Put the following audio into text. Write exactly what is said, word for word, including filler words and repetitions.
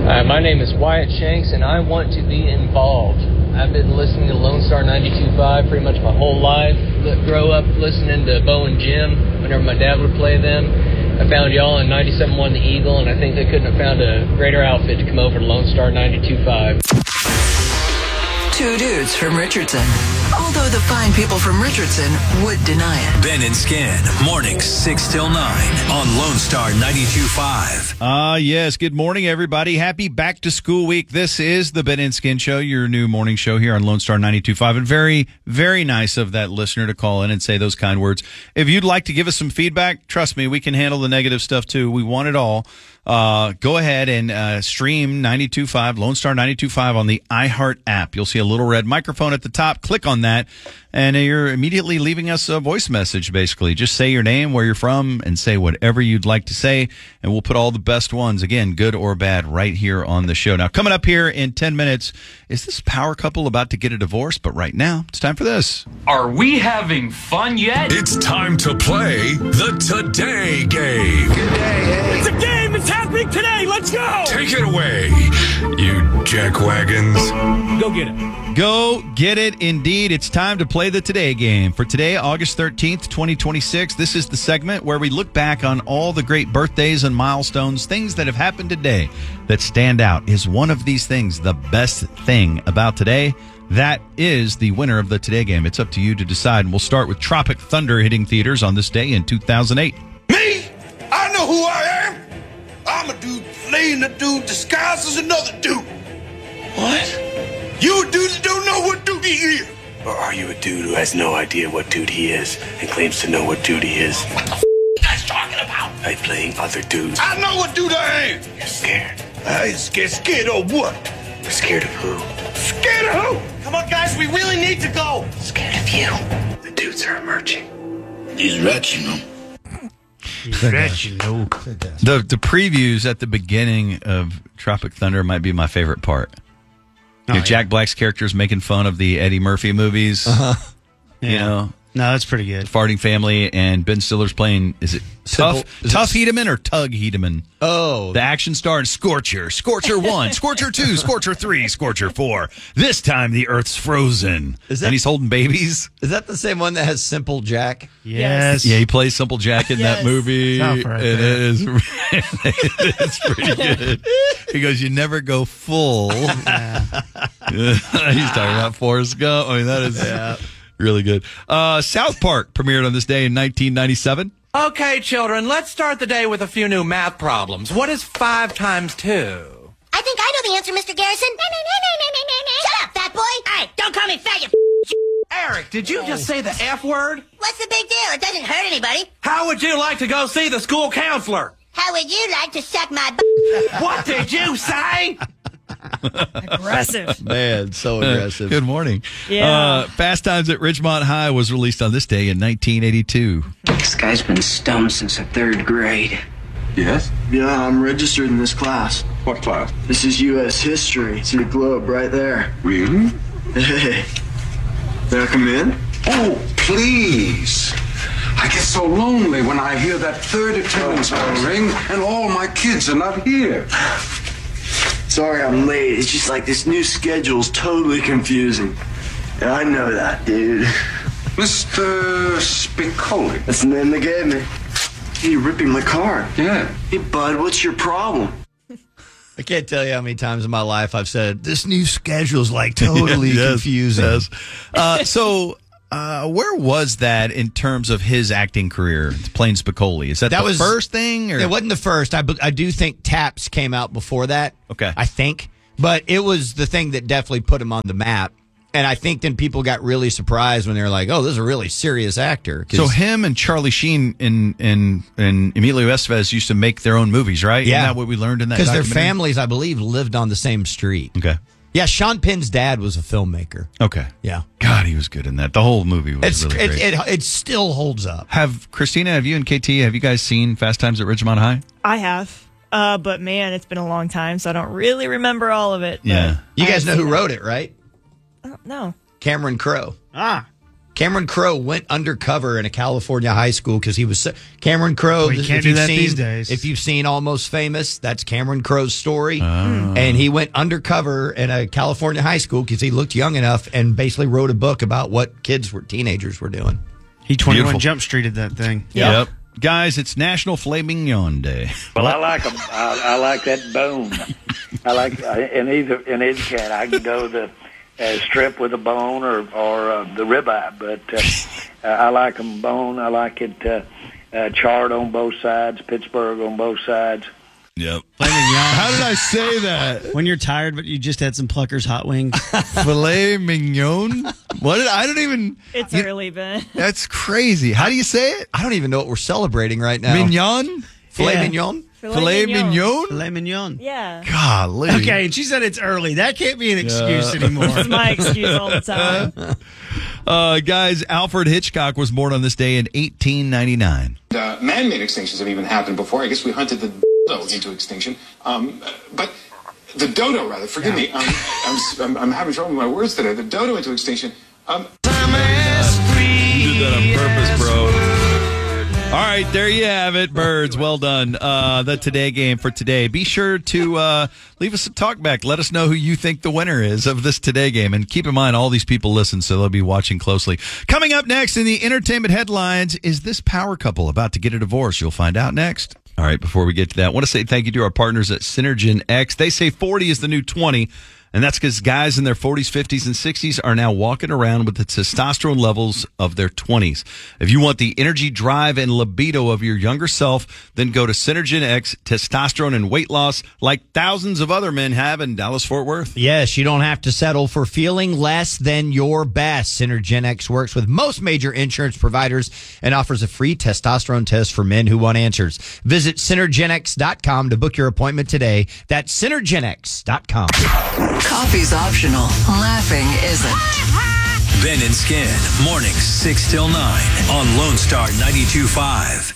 Uh, my name is Wyatt Shanks, and I want to be involved. I've been listening to Lone Star ninety-two point five pretty much my whole life. Grow up listening to Bo and Jim whenever my dad would play them. I found y'all in ninety-seven point one The Eagle, and I think they couldn't have found a greater outfit to come over to Lone Star ninety-two point five. Two dudes from Richardson. Although the fine people from Richardson would deny it. Ben and Skin, mornings six till nine on Lone Star ninety-two point five. Ah, uh, yes. Good morning, everybody. Happy back to school week. This is the Ben and Skin Show, your new morning show here on Lone Star ninety-two point five. And very, very nice of that listener to call in and say those kind words. If you'd like to give us some feedback, trust me, we can handle the negative stuff too. We want it all. Uh, go ahead and uh, stream ninety-two point five, Lone Star ninety-two point five on the iHeart app. You'll see a little red microphone at the top. Click on that, and you're immediately leaving us a voice message, basically. Just say your name, where you're from, and say whatever you'd like to say, and we'll put all the best ones, again, good or bad, right here on the show. Now, coming up here in ten minutes, is this power couple about to get a divorce? But right now, it's time for this. Are we having fun yet? It's time to play the Today Game. Good day, hey. It's a game! It's happening today! Let's go! Take it away, you jackwagons. Go get it. Go get it, indeed. It's time to play the Today Game. For today, August thirteenth, twenty twenty-six, this is the segment where we look back on all the great birthdays and milestones, things that have happened today that stand out. Is one of these things the best thing about today? That is the winner of the Today Game. It's up to you to decide. And we'll start with Tropic Thunder hitting theaters on this day in two thousand eight. Me? I know who I am. I'm a dude playing a dude disguised as another dude. What? You a dude that don't know what dude he is. Or are you a dude who has no idea what dude he is and claims to know what dude he is? What the f*** you guys talking about? By playing other dudes. I know what dude I am. You're scared. I ain't scared. Scared of what? You're scared of who? Scared of who? Come on, guys. We really need to go. Scared of you. The dudes are emerging. He's rich, you know. He's rich, you know. The, the previews at the beginning of Tropic Thunder might be my favorite part. Oh, you know, yeah. Jack Black's character's making fun of the Eddie Murphy movies. Uh-huh. You Yeah. know, No, that's pretty good. Farting Family, and Ben Stiller's playing, is it Simple- Tough is it- Tough Hedeman or Tug Hedeman? Oh. The action star in Scorcher. Scorcher one, Scorcher two, Scorcher three, Scorcher four. This time the Earth's frozen. Is that- and he's holding babies. Is that the same one that has Simple Jack? Yes. Yeah, he plays Simple Jack in Yes. that movie. Tough right It there. is it's pretty good. He goes, you never go full. He's talking about Forrest Gump. I mean, that is really good. Uh, South Park premiered on this day in nineteen ninety-seven. Okay, children, let's start the day with a few new math problems. What is five times two? I think I know the answer, Mister Garrison. Shut up, fat boy. Hey, don't call me fat, you Eric, did you just say the F word? What's the big deal? It doesn't hurt anybody. How would you like to go see the school counselor? How would you like to suck my b****? What did you say? Aggressive. Man, so aggressive. Good morning. Yeah. Uh, Fast Times at Ridgemont High was released on this day in nineteen eighty-two. This guy's been stoned since the third grade. Yes? Yeah, I'm registered in this class. What class? This is U S history. See the globe right there. Really? Hey, may I come in? Oh, please. I get so lonely when I hear that third attendance bell ring and all my kids are not here. Sorry I'm late. It's just like this new schedule's totally confusing. And I know that, dude. Mister Spicoli. That's the name they gave me. You're ripping my card. Yeah. Hey, bud, what's your problem? I can't tell you how many times in my life I've said, this new schedule's like totally Yes, confusing. yes. Uh, so, uh, where was that in terms of his acting career? Playing Spicoli. Is that, That the was- first thing? Or? It wasn't the first. I, I do think Taps came out before that. Okay. I think. But it was the thing that definitely put him on the map. And I think then people got really surprised when they were like, oh, this is a really serious actor. 'Cause- So him and Charlie Sheen and, and, and Emilio Estevez used to make their own movies, right? Yeah. Isn't that what we learned in that Because their documentary? families, I believe, lived on the same street. Okay. Yeah, Sean Penn's dad was a filmmaker. Okay. Yeah. God, he was good in that. The whole movie was It's, really it, great. it, it still holds up. Have Christina, have you and K T, have you guys seen Fast Times at Ridgemont High? I have. Uh, but man, it's been a long time, so I don't really remember all of it. but Yeah. You I guys have know who seen wrote it, right? it. I don't know. Cameron Crowe. Ah. Cameron Crowe went undercover in a California high school because he was so, Cameron Crowe. Well, you can't if do you've that seen, these days. If you've seen Almost Famous, that's Cameron Crowe's story. Oh. And he went undercover in a California high school because he looked young enough and basically wrote a book about what kids were, teenagers were doing. He twenty-one Beautiful. Jump Streeted that thing. Yep. Guys, it's National Filet Mignon Day. Well, I like 'em. I, I like that bone. I like in either in either can. I can go the uh, strip with a bone or or uh, the ribeye, but uh, I like them bone. I like it uh, uh, charred on both sides, Pittsburgh on both sides. Yep. How did I say that? When you're tired, but you just had some Pluckers hot wings. Filet mignon? What? Did, I don't even. It's you, early, Ben. That's crazy. How do you say it? I don't even know what we're celebrating right now. Mignon? Filet Yeah. mignon? Filet mignon? Filet mignon. Yeah. Golly. Okay, and she said it's early. That can't be an excuse Yeah. anymore. It's my excuse all the time. Uh, guys, Alfred Hitchcock was born on this day in eighteen ninety-nine. Uh, man-made extinctions have even happened before. I guess we hunted the dodo into extinction. Um, but the dodo, rather, forgive me. Um, I'm, I'm, I'm having trouble with my words today. The dodo into extinction. Um, You did that on purpose, bro. All right, there you have it, birds. Well done. Uh, the Today game for today. Be sure to uh, leave us a talk back. Let us know who you think the winner is of this Today game. And keep in mind, all these people listen, so they'll be watching closely. Coming up next in the entertainment headlines, is this power couple about to get a divorce? You'll find out next. All right, before we get to that, I want to say thank you to our partners at Synergen X. They say forty is the new twenty. And that's because guys in their forties, fifties, and sixties are now walking around with the testosterone levels of their twenties. If you want the energy, drive, and libido of your younger self, then go to Synergen X Testosterone and Weight Loss like thousands of other men have in Dallas-Fort Worth. Yes, you don't have to settle for feeling less than your best. Synergen X works with most major insurance providers and offers a free testosterone test for men who want answers. Visit Synergen X dot com to book your appointment today. That's Synergen X dot com. Coffee's optional. Laughing isn't. Ben and Skin, mornings six till nine on Lone Star ninety-two point five.